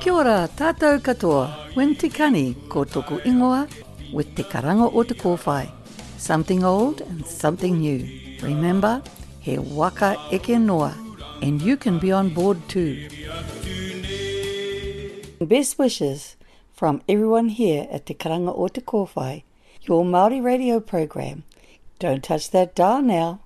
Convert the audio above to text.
Kia ora, tātou katoa, Win Te Kani, ko toku ingoa, with Te Karanga o Te Kōwhai. Something old and something new. Remember, he waka eke noa, and you can be on board too. Best wishes from everyone here at Te Karanga o Te Kōwhai, your Māori radio program. Don't touch that dial now.